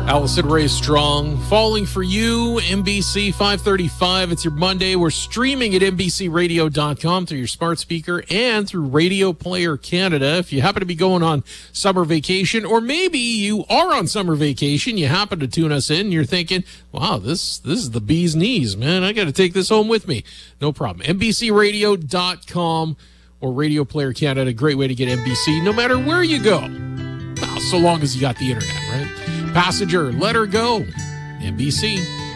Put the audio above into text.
Allison Ray Strong, Falling for You, NBC 535. It's your Monday. We're streaming at NBCRadio.com through your smart speaker and through Radio Player Canada. If you happen to be going on summer vacation, or maybe you are on summer vacation, you happen to tune us in, and you're thinking, wow, this is the bee's knees, man. I got to take this home with me. No problem. NBCRadio.com or Radio Player Canada, great way to get NBC no matter where you go. Well, so long as you got the internet, right? Passenger, let her go. NBC.